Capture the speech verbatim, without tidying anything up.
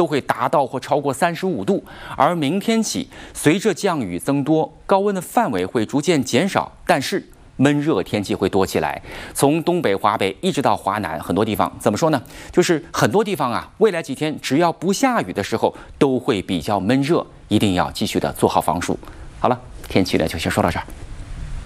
都会达到或超过三十五度。而明天起，随着降雨增多，高温的范围会逐渐减少，但是闷热天气会多起来。从东北、华北一直到华南，很多地方怎么说呢？就是很多地方啊，未来几天只要不下雨的时候，都会比较闷热，一定要继续的做好防暑。好了，天气呢就先说到这儿。